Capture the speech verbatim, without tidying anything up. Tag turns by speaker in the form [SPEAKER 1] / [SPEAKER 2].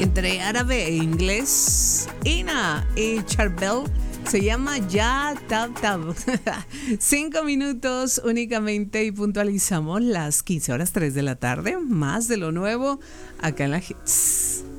[SPEAKER 1] entre árabe e inglés. Ina y Charbel. Se llama Ya Tab Tab. Cinco minutos únicamente y puntualizamos las quince horas tres de la tarde. Más de lo nuevo acá en la Hits.